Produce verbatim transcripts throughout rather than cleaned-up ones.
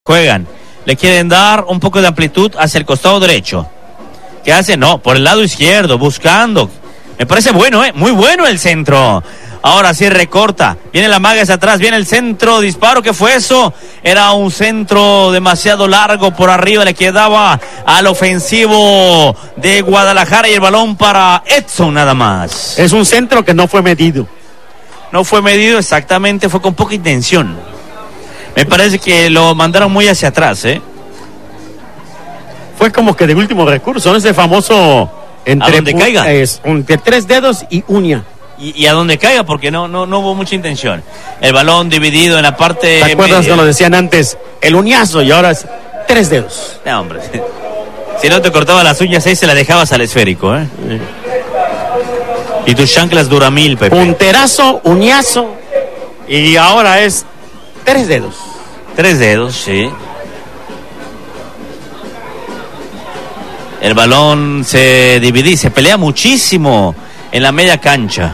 juegan. Le quieren dar un poco de amplitud hacia el costado derecho. ¿Qué hace? No, por el lado izquierdo, buscando. Me parece bueno, ¿eh? Muy bueno el centro. Ahora sí recorta. Viene la maga hacia atrás, viene el centro, disparo. ¿Qué fue eso? Era un centro demasiado largo por arriba. Le quedaba al ofensivo de Guadalajara y el balón para Edson nada más. Es un centro que no fue medido. No fue medido exactamente, fue con poca intención. Me parece que lo mandaron muy hacia atrás, ¿eh? Fue como que de último recurso, ¿no? Ese famoso entre, a donde caiga. Es, entre tres dedos y uña. Y, y a donde caiga, porque no, no, no hubo mucha intención. El balón dividido en la parte. ¿Te acuerdas media? cuando decían antes el uñazo y ahora es tres dedos? No, hombre. Si no te cortaba las uñas ahí, se la dejabas al esférico, ¿eh? Sí. Y tus chanclas Duramil, Pepe. Punterazo, uñazo. Y ahora es tres dedos. Tres dedos, sí. El balón se divide y se pelea muchísimo en la media cancha.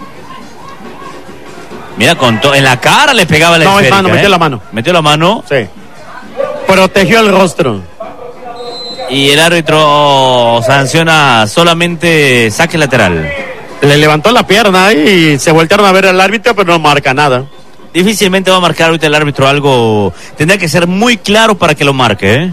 Mira, con to- en la cara le pegaba la no, esférica. No, metió ¿eh? la mano. Metió la mano. Sí. Protegió el rostro. Y el árbitro sanciona solamente saque lateral. Le levantó la pierna y se voltearon a ver al árbitro, pero no marca nada. Difícilmente va a marcar ahorita el árbitro algo. Tendrá que ser muy claro para que lo marque, ¿eh?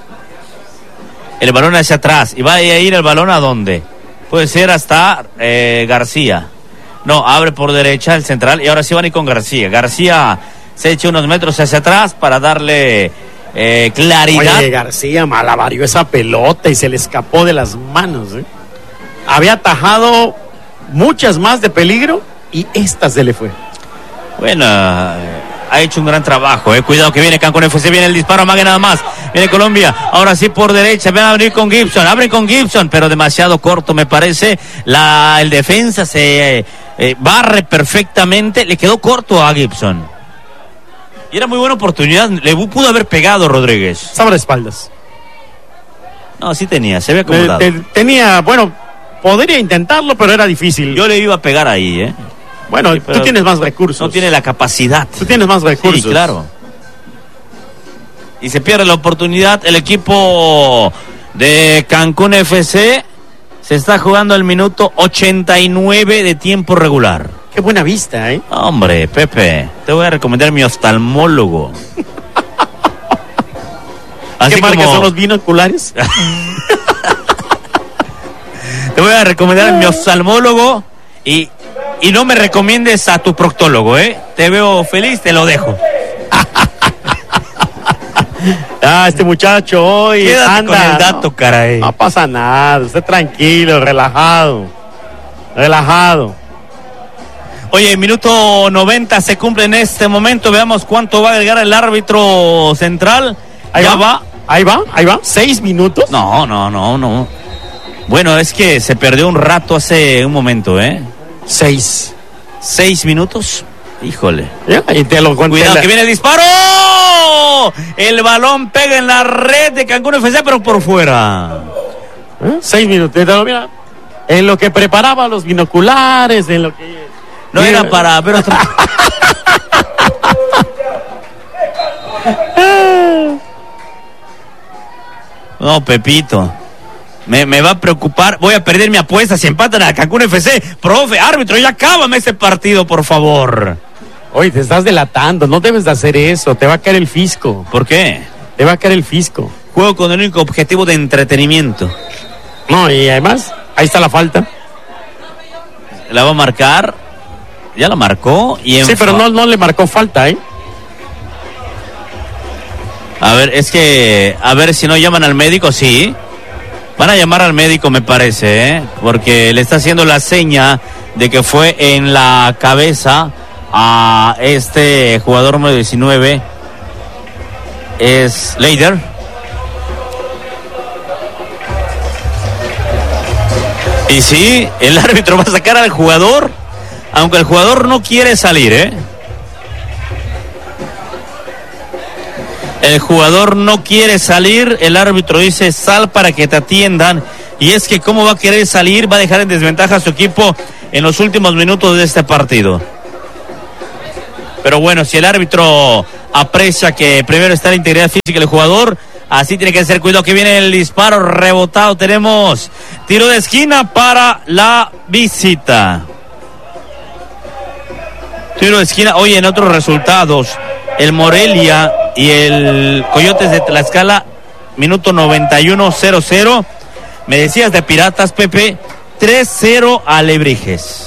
El balón hacia atrás. ¿Y va a ir el balón a dónde? Puede ser hasta eh, García. No, abre por derecha el central. Y ahora sí van a ir con García. García se echa unos metros hacia atrás para darle eh, claridad. Oye, García malabarió esa pelota y se le escapó de las manos, ¿eh? Había atajado muchas más de peligro y esta se le fue. Bueno, ha hecho un gran trabajo, eh. Cuidado que viene Cancún F C, viene el disparo, Mague nada más. Viene Colombia, ahora sí por derecha, van a abrir con Gibson, abren con Gibson, pero demasiado corto me parece. La, el defensa se eh, eh, barre perfectamente, le quedó corto a Gibson. Y era muy buena oportunidad, le pudo haber pegado Rodríguez. Estaba de espaldas. No, sí tenía, se había acomodado. Te, te, tenía, bueno, podría intentarlo, pero era difícil. Yo le iba a pegar ahí, ¿eh? Bueno, sí, tú tienes más recursos. No tiene la capacidad. Tú tienes más recursos. Sí, claro. Y se pierde la oportunidad. El equipo de Cancún F C se está jugando el minuto ochenta y nueve de tiempo regular. Qué buena vista, ¿eh? Hombre, Pepe, te voy a recomendar mi oftalmólogo. Así ¿Qué marca como... son los binoculares? Te voy a recomendar mi oftalmólogo y... Y no me recomiendes a tu proctólogo, ¿eh? Te veo feliz, te lo dejo. Ah, este muchacho hoy Quédate anda, con el dato, no, caray. No pasa nada, esté tranquilo, relajado. Relajado. Oye, minuto noventa se cumple en este momento. Veamos cuánto va a agregar el árbitro central. Ahí ya va, va. Ahí va, ahí va. ¿Seis minutos? No, no, no, no. Bueno, es que se perdió un rato hace un momento, ¿eh? Seis. ¿Seis minutos? Híjole. Ya, y te lo cuento. Cuidado, la... que viene el disparo. El balón pega en la red de Cancún F C, pero por fuera. ¿Eh? Seis minutos. Mira, en lo que preparaba los binoculares, en lo que... No mira, era para ver otro... No, Pepito. Me, me va a preocupar, voy a perder mi apuesta si empatan a Cancún F C. Profe, árbitro, ya cábame ese partido, por favor. Oye, te estás delatando, no debes de hacer eso, te va a caer el fisco. ¿Por qué? Te va a caer el fisco. Juego con el único objetivo de entretenimiento. No, y además, ahí está la falta. La va a marcar, ya la marcó. Y en sí, pero no, no le marcó falta, ¿eh? A ver, es que, a ver si no llaman al médico, sí. Van a llamar al médico, me parece, ¿eh? Porque le está haciendo la seña de que fue en la cabeza a este jugador número diecinueve. Es Leider. Y sí, el árbitro va a sacar al jugador, aunque el jugador no quiere salir, ¿eh? El jugador no quiere salir, el árbitro dice sal para que te atiendan, y es que cómo va a querer salir, va a dejar en desventaja a su equipo en los últimos minutos de este partido. Pero bueno, si el árbitro aprecia que primero está la integridad física del jugador. Así tiene que ser. Cuidado que viene el disparo rebotado. Tenemos tiro de esquina para la visita. Tiro de esquina. Oye, en otros resultados, el Morelia y el Coyotes de Tlaxcala, minuto noventa y uno, cero cero. Me decías de Piratas, Pepe, tres cero a Alebrijes.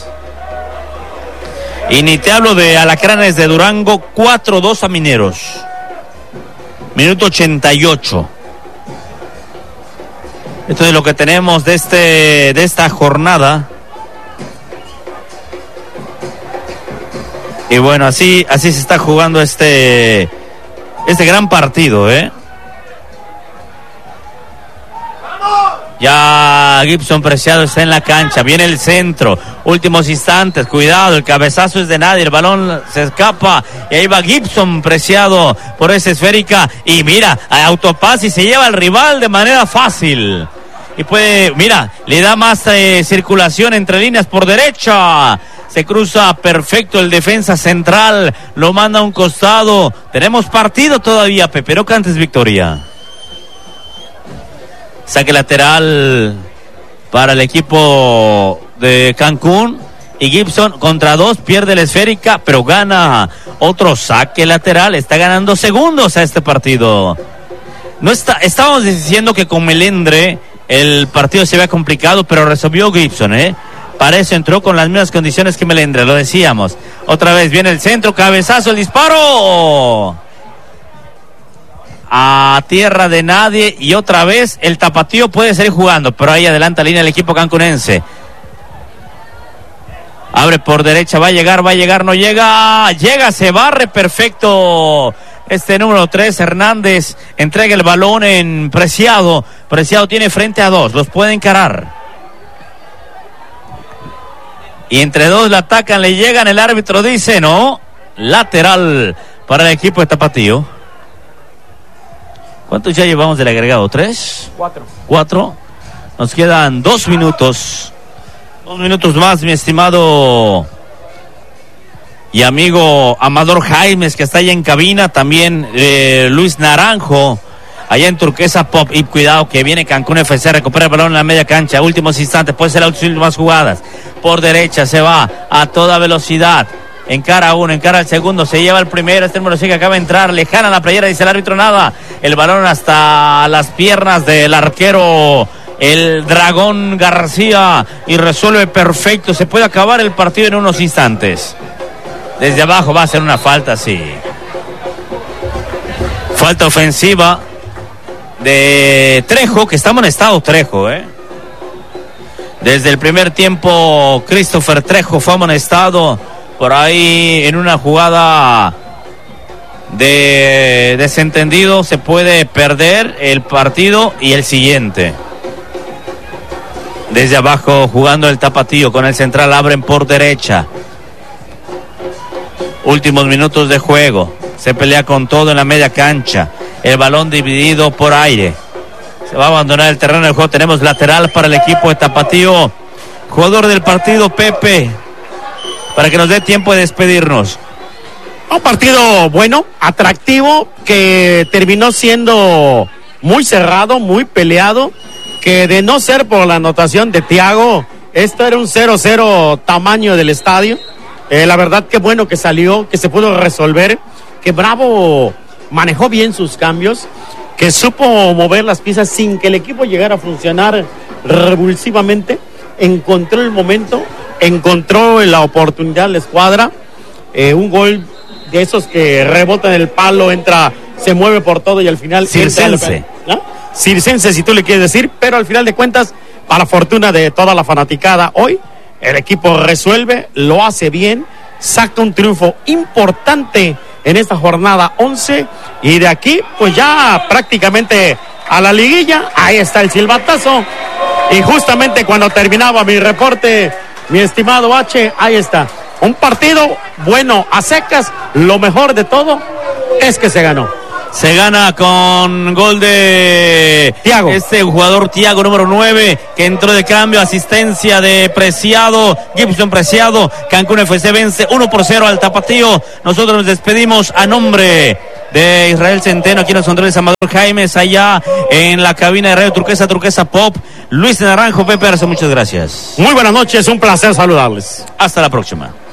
Y ni te hablo de Alacranes de Durango, cuatro dos a Mineros. Minuto ochenta y ocho. Esto es lo que tenemos de este de esta jornada. Y bueno, así así se está jugando este este gran partido, ¿eh? Ya Gibson Preciado está en la cancha, viene el centro, últimos instantes, cuidado, el cabezazo es de nadie, el balón se escapa y ahí va Gibson Preciado por esa esférica y mira, autopase y se lleva al rival de manera fácil. Y puede, mira, le da más eh, circulación entre líneas por derecha. Se cruza perfecto el defensa central, lo manda a un costado. Tenemos partido todavía, Pepe, no cantes victoria. Saque lateral para el equipo de Cancún. Y Gibson contra dos, pierde la esférica, pero gana otro saque lateral. Está ganando segundos a este partido. No está, estábamos diciendo que con Melendre el partido se había complicado, pero resolvió Gibson, ¿eh? Para eso entró con las mismas condiciones que Melendre, lo decíamos. Otra vez viene el centro, cabezazo, el disparo a tierra de nadie y otra vez el tapatío puede seguir jugando, pero ahí adelanta línea el equipo cancunense. Abre por derecha, va a llegar, va a llegar, no llega, llega, se barre, perfecto. Este número tres, Hernández, entrega el balón en Preciado. Preciado tiene frente a dos, los puede encarar. Y entre dos la atacan, le llegan, el árbitro dice no, lateral para el equipo de tapatío. ¿Cuántos ya llevamos del agregado? ¿Tres? Cuatro. Cuatro. Nos quedan dos minutos. Dos minutos más, mi estimado y amigo Amador Jaimes, que está allá en cabina. También eh, Luis Naranjo, allá en Turquesa Pop. Y cuidado que viene Cancún F C, recupera el balón en la media cancha. Últimos instantes, puede ser las últimas jugadas. Por derecha se va a toda velocidad. Encara uno, encara el segundo, se lleva el primero, este número sigue, acaba de entrar, lejana la playera, dice el árbitro nada, el balón hasta las piernas del arquero, el Dragón García, y resuelve perfecto, se puede acabar el partido en unos instantes. Desde abajo va a ser una falta, sí. Falta ofensiva de Trejo, que está amonestado Trejo, eh. Desde el primer tiempo, Christopher Trejo fue amonestado por ahí en una jugada de desentendido. Se puede perder el partido y el siguiente. Desde abajo jugando el tapatío con el central, abren por derecha. Últimos minutos de juego. Se pelea con todo en la media cancha. El balón dividido por aire. Se va a abandonar el terreno del juego. Tenemos lateral para el equipo de tapatío. Jugador del partido, Pepe, para que nos dé tiempo de despedirnos. Un partido bueno, atractivo, que terminó siendo muy cerrado, muy peleado, que de no ser por la anotación de Thiago, esto era un cero cero tamaño del estadio. Eh, la verdad que bueno que salió, que se pudo resolver, que Bravo manejó bien sus cambios, que supo mover las piezas sin que el equipo llegara a funcionar revulsivamente, encontró el momento, encontró la oportunidad la escuadra, eh, un gol de esos que rebota en el palo, entra, se mueve por todo y al final... Circense. ¿No? Circense, si tú le quieres decir, pero al final de cuentas, para fortuna de toda la fanaticada, hoy el equipo resuelve, lo hace bien, saca un triunfo importante en esta jornada once, y de aquí, pues ya prácticamente a la liguilla. Ahí está el silbatazo, y justamente cuando terminaba mi reporte, mi estimado H, ahí está, un partido bueno a secas. Lo mejor de todo es que se ganó. Se gana con gol de Thiago. Este jugador Thiago, número nueve, que entró de cambio, asistencia de Preciado, Gibson Preciado. Cancún F C vence uno por cero al Tapatío. Nosotros nos despedimos a nombre de Israel Centeno, aquí en los controles Amador Jaimes, allá en la cabina de Radio Turquesa, Turquesa Pop, Luis Naranjo, Pepe Arce, muchas gracias. Muy buenas noches, un placer saludarles. Hasta la próxima.